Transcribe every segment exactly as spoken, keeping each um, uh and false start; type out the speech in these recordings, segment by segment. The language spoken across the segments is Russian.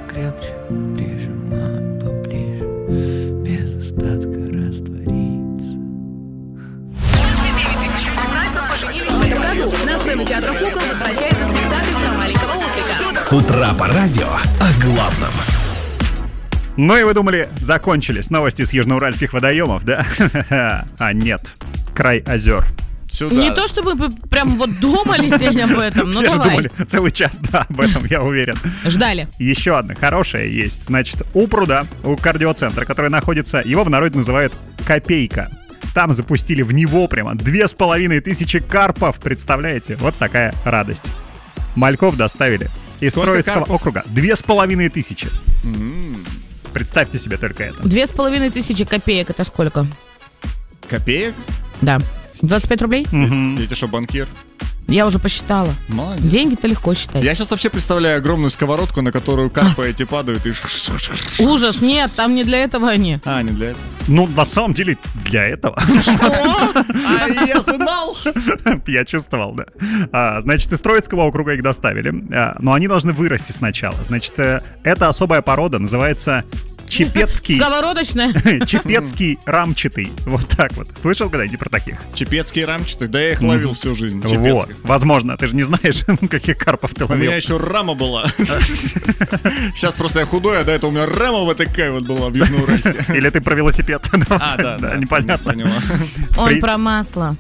покрепче, прижимать поближе, без остатка раствориться. девять тысяч избранцев поженились в этом году. На сцену театра кукол возвращается спектакль про маленького ослика. С утра по радио о главном. Ну и вы думали, закончились новости с южноуральских водоемов, да? А нет, край озер. Сюда. Не то, чтобы мы прям вот думали сегодня об этом, но Все же давай. думали целый час, да, об этом, я уверен. Ждали. Еще одна хорошая есть. Значит, у пруда, у кардиоцентра, который находится, его в народе называют «Копейка». Там запустили в него прямо две с половиной тысячи карпов, представляете? Вот такая радость. Мальков доставили из Сколько Троицкого карпов? округа. Две с половиной тысячи. М-м. Представьте себе только это. Две с половиной тысячи копеек, это сколько? Копеек? Да. двадцать пять рублей? Мгм. Я тебе что, банкир? Я уже посчитала. Молодец. Деньги-то легко считать. Я сейчас вообще представляю огромную сковородку, на которую карпы эти падают и... Ужас, нет, там не для этого они. А, не для этого. Ну, на самом деле, для этого. А я знал! Я чувствовал, да. А, значит, из Троицкого округа их доставили. А, но они должны вырасти сначала. Значит, э, это особая порода, называется чепецкий... Сковородочная. Чепецкий рамчатый. Вот так вот. Слышал когда-нибудь про таких? Чепецкие рамчатые, да я их ловил всю жизнь. Вот. Чепецких. Возможно, ты же не знаешь, каких карпов ты У ловил. меня еще рама была. Сейчас просто я худой, а до этого у меня рама вот такая вот была в Южноуральске. Или ты про велосипед. А, да, да. Непонятно. Поняла. Он При- про масло.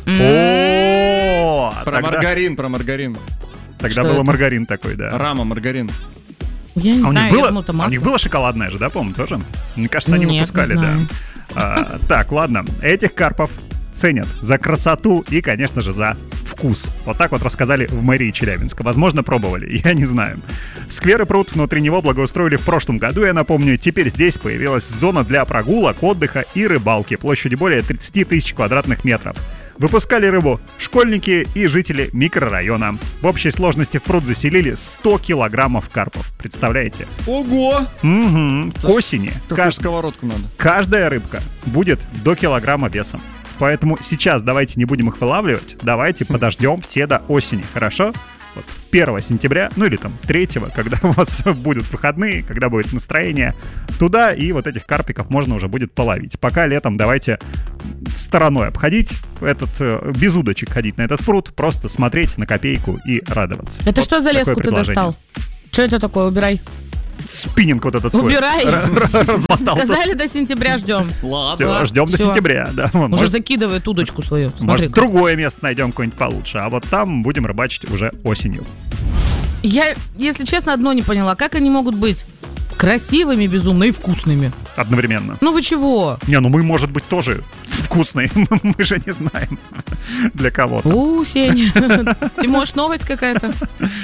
О, Про тогда- маргарин, про маргарин. Тогда Что было это? маргарин такой, да. Рама, маргарин. Я не А у них знаю, я было, думала, это а у масло. них было шоколадное же, да, по-моему, тоже? Мне кажется, они Нет, не выпускали, да. знаю. А, так, ладно. Этих карпов ценят за красоту и, конечно же, за вкус. Вот так вот рассказали в мэрии Челябинска. Возможно, пробовали, я не знаю. Сквер и пруд внутри него благоустроили в прошлом году, я напомню. Теперь здесь появилась зона для прогулок, отдыха и рыбалки площадью более тридцать тысяч квадратных метров. Выпускали рыбу школьники и жители микрорайона. В общей сложности в пруд заселили сто килограммов карпов. Представляете? Ого! Угу. К осени Какую кажд- сковородку надо? каждая рыбка будет до килограмма весом. Поэтому сейчас давайте не будем их вылавливать, давайте подождем все до осени, хорошо? Вот первого сентября, ну или там третьего, когда у вас будут выходные, когда будет настроение, туда и вот этих карпиков можно уже будет половить. Пока летом давайте стороной обходить этот, э, без удочек ходить на этот пруд, просто смотреть на копейку и радоваться. Это Вот что за такое леску ты предложение. достал? Что это такое? Убирай. Спиннинг вот этот свой. Убирай. Размотал. Сказали, до сентября ждем. Ладно. Все, ждем до Всё. сентября. Да. Вон, Уже может, закидывает удочку свою. Смотри. может, другое место найдем какое-нибудь получше, а вот там будем рыбачить уже осенью. Я, если честно, одно не поняла. Как они могут быть красивыми, безумно и вкусными? Одновременно. Ну вы чего? Не, ну мы, может быть, тоже вкусные. Мы же не знаем для кого-то. У, Сеня. Ты, может, новость какая-то?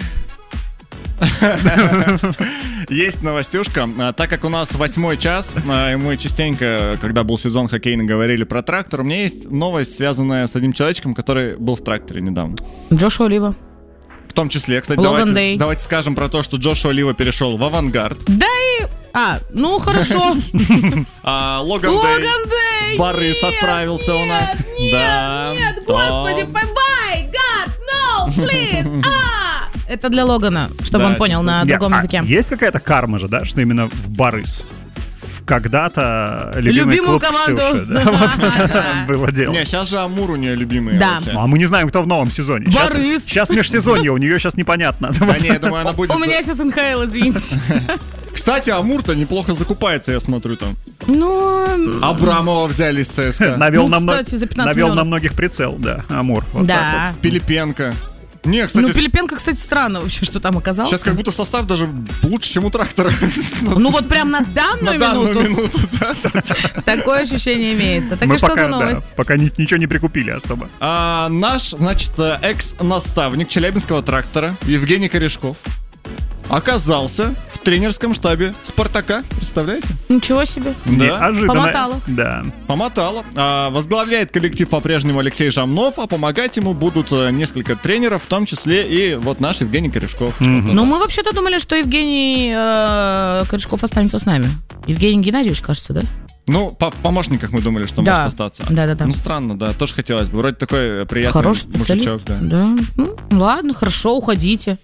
Есть новостюшка. А, Так как у нас восьмой час, а, и мы частенько, когда был сезон хоккейный, говорили про трактор, у меня есть новость, связанная с одним человечком, который был в тракторе недавно. Джошуа Олива. В том числе, кстати, Логан давайте, Дэй. давайте скажем про то, что Джошуа Олива перешел в «Авангард». Да и... А, ну хорошо. А Логан, Логан Дэй Дэй! в Барыс Нет, отправился у нас. Нет, Да. нет, Да. господи, bye-bye, God, no, please, а! Это для Логана, чтобы Да, он понял на Не, другом а языке. есть какая-то карма же, да, что именно в Барыс? В когда-то любимый Любимую клуб команду. Ксюши, да, вот Да. было дело. Не, сейчас же Амур у нее любимый. Да. вообще. Ну, а мы не знаем, кто в новом сезоне. Сейчас, Барыс. сейчас межсезонье, у нее сейчас непонятно. Да не, я думаю, она будет... У меня сейчас эн ха эл, извините. Кстати, Амур-то неплохо закупается, я смотрю там. Ну, Абрамова взяли из ЦСКА. Навел, Ну, на, мно- кстати, за пятнадцать навел на миллионов. многих прицел, да, Амур. Вот так да. Пилипенко. Не, кстати, Ну, Пилипенко, кстати, странно вообще, что там оказался. сейчас как будто состав даже лучше, чем у трактора. Ну вот прям на данную На данную минуту минуту, да, да. такое ощущение имеется. Так Мы и что пока, за да, новость? пока ни- ничего не прикупили особо. А, наш, значит, э, экс-наставник Челябинского трактора Евгений Корешков оказался в тренерском штабе «Спартака». Представляете? Ничего себе. Да. Неожиданно. Помотало. Да. Помотало. А, возглавляет коллектив по-прежнему Алексей Жамнов, а помогать ему будут э, несколько тренеров, в том числе и вот наш Евгений Корешков. Ну, мы вообще-то думали, что Евгений э, Корешков останется с нами. Евгений Геннадьевич, кажется, да? Ну, по- в помощниках мы думали, что Да. может остаться. Да-да-да. Ну, странно, да, тоже хотелось бы. Вроде такой приятный Хороший специалист. мужичок, да. Да. Ну, ладно, хорошо, уходите.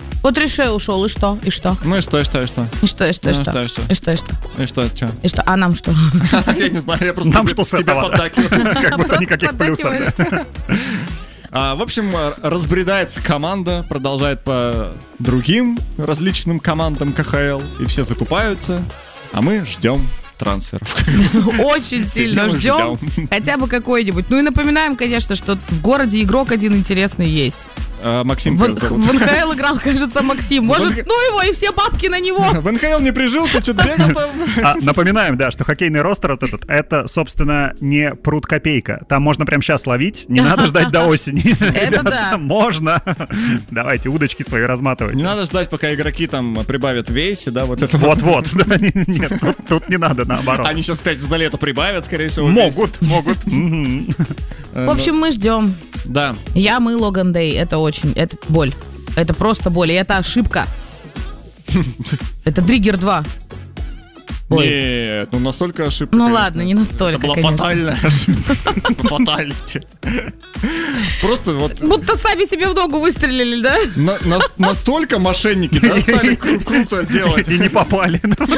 Вот Рише ушел, и что? И что? Ну и что, и что, и что? И что, и что, и Ну, что? что, и что? И что, и что? И что, чё? И что? А нам что? Я не знаю, я просто Нам тебе- что с тебе этого? поддакиваю. Как будто Просто никаких плюсов. поддакиваешь. А, в общем, а, разбредается команда, продолжает по другим различным командам ка ха эл, и все закупаются, а мы ждем трансферов. Очень сильно Сидим и ждем. ждем. Хотя бы какой-нибудь. Ну и напоминаем, конечно, что в городе игрок один интересный есть. А, Максим, В, как зовут? в эн ха эл играл, кажется, Максим. Может, эн ха- ну его и все бабки на него. В эн ха эл не прижился, что-то бегал там. А, напоминаем, да, что хоккейный ростер вот этот, это, собственно, не пруд-копейка. Там можно прямо сейчас ловить, не надо ждать до осени. Это да. Можно. Давайте удочки свои Не разматывайте. надо ждать, пока игроки там прибавят в весе, да, вот это вот. Вот-вот. Да, не- Нет, тут- тут не надо, наоборот. Они сейчас, кстати, за лето прибавят, скорее всего. в весе. Могут, могут. Мгм. Э, В общем, мы ждем. ну, да. Я, мы, Логан Дэй. Это очень, это боль. Это просто боль. И это ошибка. Это Дриггер два. Ой. Нет, ну настолько ошибка. Ну конечно. ладно, не настолько, Это была конечно. фатальная ошибка. Фатальности. Просто вот Будто сами себе в ногу выстрелили, да? на- на- настолько мошенники, да, стали кру- круто делать, И не попали.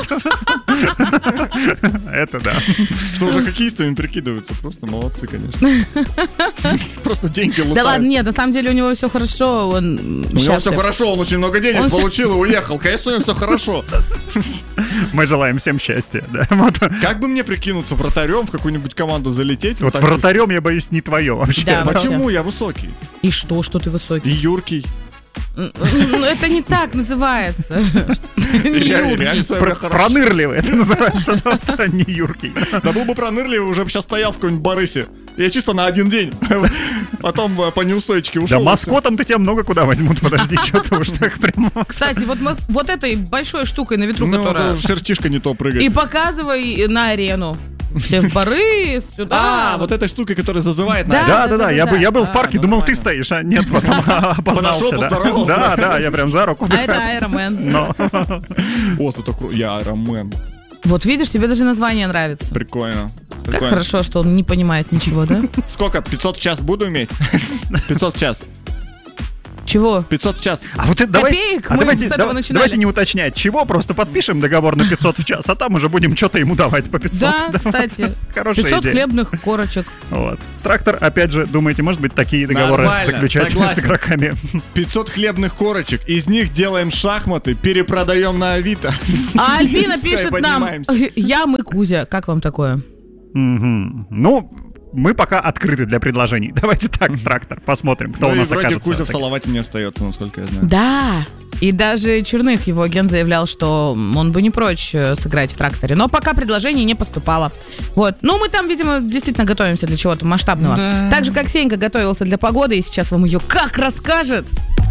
Это да. что уже хоккеистами прикидываются. Просто молодцы, конечно. Просто деньги лутают. Да ладно, нет, на самом деле у него все хорошо. Он У него все хорошо, он очень много денег Он щас- получил и уехал. Конечно, у него все хорошо. Мы желаем всем счастья. Да. Вот, Как бы мне прикинуться вратарем в какую-нибудь команду залететь? вот так вратарем, я боюсь, не твое вообще. Да, вот. Почему? Я высокий. И что, что ты И высокий? юркий. Ну, это не так называется. И Не ре- юркий. реакция у Про- меня хорошая. Пронырливый это называется, а не юркий. Да был бы пронырливый, уже бы сейчас стоял в какой-нибудь Борысе. Я чисто на один день. Потом э, по неустойчике Да ушел. и всё. маскотом-то тебя много куда возьмут, подожди, что ты уж так прямо... Кстати, вот, мы с- вот этой большой штукой на ветру, Ну, которая... это уже сертишка не то И прыгает. показывай на арену. Все в бары, сюда. А, вот этой штукой, которая зазывает Да. на... Да, да, да, я бы- я был в А, парке, ну думал, ты нормально. стоишь, а нет, потом опознался. Подошел, да. поздоровался. Да, да, я прям за руку. А это Айромен. Но О, ты так кру- Я Айронмен. Вот видишь, тебе даже название нравится. Прикольно. Как Прикольно. хорошо, что он не понимает ничего, да? Сколько? пятьсот в час буду иметь? пятьсот в час. Чего? пятьсот в час. А вот это давай, Копеек а мы давайте, с этого да- начинали. давайте не уточнять, чего, просто подпишем договор на пятьсот в час, а там уже будем что-то ему давать по пятьсот. Да, кстати. Хорошая пятьсот идея. хлебных корочек. Вот. Трактор, опять же, думаете, может быть, такие договоры Нормально, заключать согласен. с игроками? пятьсот хлебных корочек. Из них делаем шахматы, перепродаем на Авито. А Альбина Всё, и пишет нам, поднимаемся. я, мы, Кузя. Как вам такое? Мгм. Ну, мы пока открыты для предложений. Давайте так, трактор, посмотрим, кто Ну у и нас вроде окажется. Кузя в таким. Салавате не остается, насколько я знаю. Да. И даже Черных, его агент, заявлял, что он бы не прочь э, сыграть в тракторе. Но пока предложений не поступало. Вот. Ну, мы там, видимо, действительно готовимся для чего-то масштабного. Да. Так же, как Сенька готовился для погоды, и сейчас вам ее как расскажет.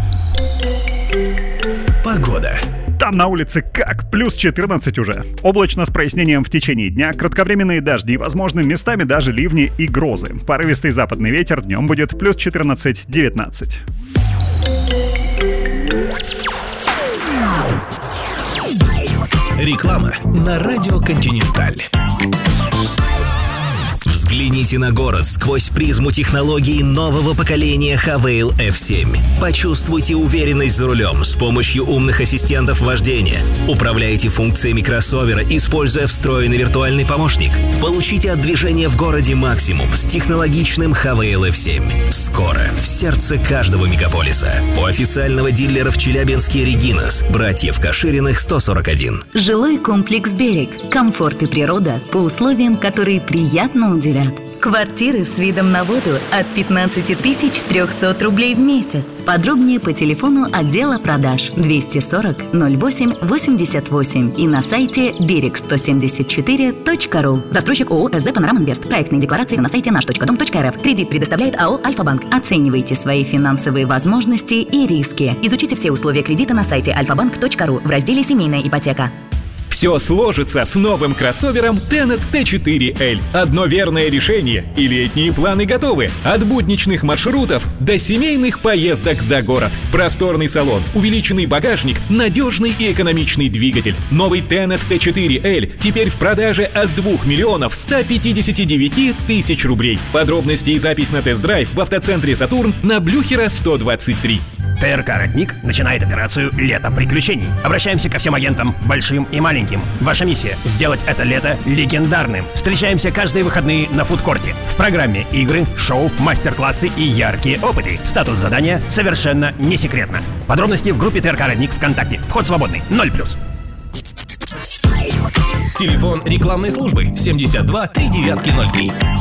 Погода. Там на улице как? Плюс четырнадцать уже. Облачно с прояснением в течение дня, кратковременные дожди, возможны местами даже ливни и грозы. Порывистый западный ветер днем будет плюс четырнадцать-девятнадцать. Реклама на радио Континенталь. Взгляните на город сквозь призму технологий нового поколения Хавейл эф семь. Почувствуйте уверенность за рулем с помощью умных ассистентов вождения. Управляйте функциями кроссовера, используя встроенный виртуальный помощник. Получите от движения в городе максимум с технологичным Хавейл эф семь. Скоро в сердце каждого мегаполиса. У официального дилера в Челябинске Регинас, братьев Кашириных сто сорок один. Жилой комплекс «Берег». Комфорт и природа по условиям, которые приятно удивят. Квартиры с видом на воду от пятнадцать тысяч триста рублей в месяц. Подробнее по телефону отдела продаж двести сорок ноль восемь восемьдесят восемь и на сайте берег сто семьдесят четыре точка ру. Застройщик ООО СЗ «Панорама Инвест». Проектные декларации на сайте наш точка дом точка эр эф. Кредит предоставляет АО «Альфа-банк». Оценивайте свои финансовые возможности и риски. Изучите все условия кредита на сайте альфа банк точка ру в разделе «Семейная ипотека». Все сложится с новым кроссовером Tenet ти четыре эль. Одно верное решение, и летние планы готовы. От будничных маршрутов до семейных поездок за город. Просторный салон, увеличенный багажник, надежный и экономичный двигатель. Новый Tenet ти четыре эль теперь в продаже от двух миллионов ста пятидесяти девяти тысяч рублей. Подробности и запись на тест-драйв в автоцентре «Сатурн» на Блюхера сто двадцать три. ТРК «Родник» начинает операцию «Лето приключений». Обращаемся ко всем агентам, большим и маленьким. Ваша миссия – сделать это лето легендарным. Встречаемся каждые выходные на фудкорте. В программе игры, шоу, мастер-классы и яркие опыты. Статус задания совершенно не секретно. Подробности в группе ТРК «Родник» ВКонтакте. Вход свободный. ноль плюс. Телефон рекламной службы семьдесят два три девятки ноль три.